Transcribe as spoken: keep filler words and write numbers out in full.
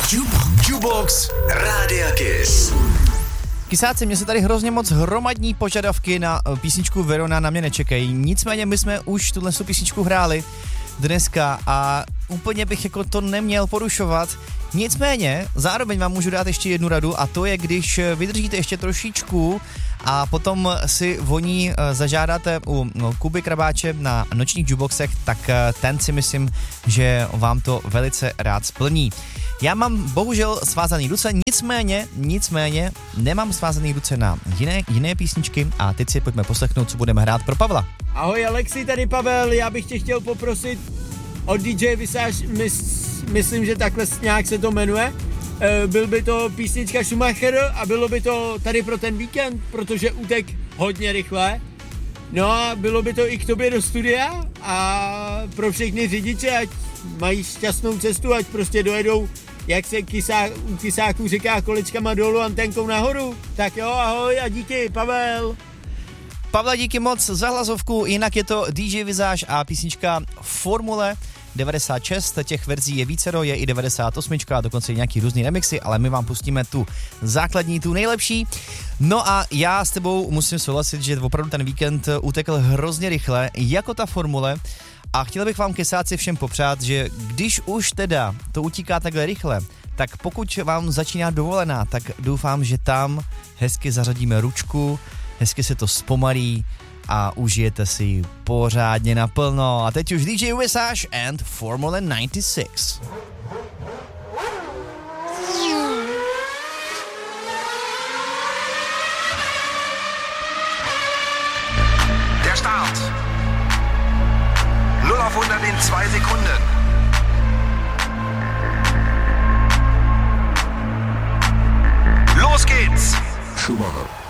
Jukebox Rádia Kiss. Kysáci, mě se tady hrozně moc hromadní požadavky na písničku Verona na mě nečekají. Nicméně my jsme už tuhle písničku hráli dneska a úplně bych jako to neměl porušovat. Nicméně zároveň vám můžu dát ještě jednu radu a to je, když vydržíte ještě trošičku a potom si voní zažádáte u no, Kuby Krabáče na nočních jukeboxech, tak ten si myslím, že vám to velice rád splní. Já mám bohužel svázaný ruce, nicméně, nicméně nemám svázaný ruce na jiné, jiné písničky a teď si pojďme poslechnout, co budeme hrát pro Pavla. Ahoj Alexi, tady Pavel, já bych tě chtěl poprosit od D J Visage, mys, myslím, že takhle nějak se to jmenuje. E, byl by to písnička Schumacher a bylo by to tady pro ten víkend, protože utek hodně rychle. No a bylo by to i k tobě do studia a pro všechny řidiče, ať mají šťastnou cestu, ať prostě dojedou, jak se kysá, u kysáků říká, kolečkama dolů, antenkou nahoru. Tak jo, ahoj a díky, Pavel. Pavla, díky moc za hlasovku, jinak je to D J Visage a písnička Formule devadesát šest, těch verzí je vícero, je i devadesát osm a dokonce i nějaký různý remixy, ale my vám pustíme tu základní, tu nejlepší. No a já s tebou musím souhlasit, že opravdu ten víkend utekl hrozně rychle, jako ta Formule. A chtěl bych vám, kysáci, všem popřát, že když už teda to utíká takhle rychle, tak pokud vám začíná dovolená, tak doufám, že tam hezky zařadíme ručku, hezky se to zpomalí a užijete si ji pořádně naplno. A teď už D J Visage and Formula devadesát šest. Der Start. null auf hundert in zwei Sekunden. Los geht's. Schumacher.